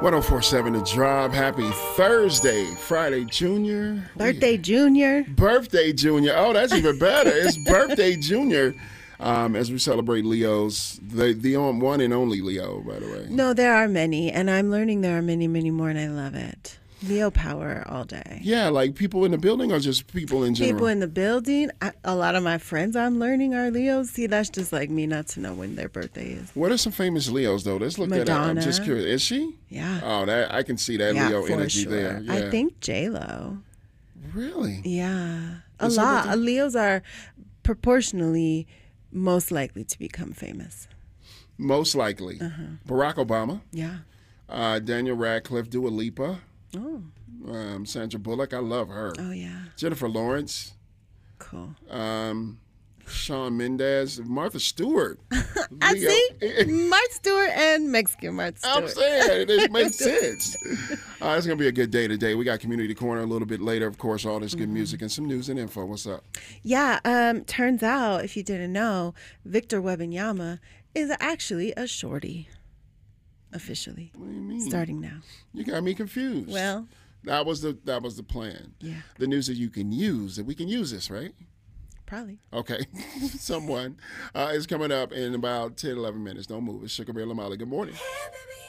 1047 The Drive. Happy Thursday, Friday Junior. Birthday Junior. Birthday Junior. Oh, that's even better. It's Birthday Junior. As we celebrate Leos, the one and only Leo, by the way. No, there are many, and I'm learning there are many, many more, and I love it. Leo power all day. Yeah, like people in the building or just people in general? People in the building. A lot of my friends I'm learning are Leos. See, that's just like me not to know when their birthday is. What are some famous Leos, though? Let's look at that. I'm just curious. Is she? Yeah. Oh, that I can see that Leo energy there. Yeah. I think J-Lo. Really? Yeah. A lot. Leos are proportionally most likely to become famous. Most likely. Barack Obama. Yeah. Daniel Radcliffe, Dua Lipa. Oh. Sandra Bullock. I love her. Oh, yeah. Jennifer Lawrence. Cool. Shawn Mendes. Martha Stewart. I see. Martha Stewart and Mexican Martha Stewart. I'm saying it makes sense. It's going to be a good day today. We got Community Corner a little bit later. Of course, all this good music and some news and info. What's up? Yeah. Turns out, if you didn't know, Victor Wembanyama is actually a shorty. Officially. What do you mean? Starting now. You got me confused. Well, that was the plan. Yeah. The news that you can use. That we can use this, right? Probably. Okay. Someone is coming up in about 10, 11 minutes. Don't move. It's Sugar Bear Lamali. Good morning. Hey, baby,